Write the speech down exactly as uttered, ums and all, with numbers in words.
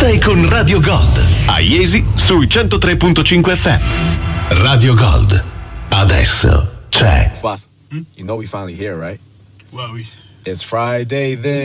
Sei con Radio Gold a Iesi sui centotré virgola cinque F M. Radio Gold. Adesso c'è. Boss, you know we finally here, right? Well, we... It's Friday then.